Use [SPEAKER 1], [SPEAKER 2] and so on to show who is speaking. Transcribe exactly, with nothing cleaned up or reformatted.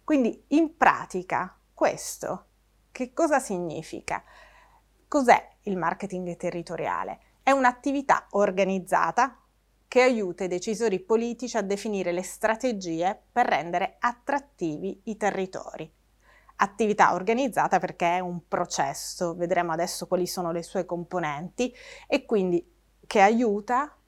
[SPEAKER 1] Quindi in pratica questo che cosa significa? Cos'è il marketing territoriale? È un'attività organizzata che aiuta i decisori politici a definire le strategie per rendere attrattivi i territori. Attività organizzata perché è un processo, vedremo adesso quali sono le sue componenti, e quindi che aiuta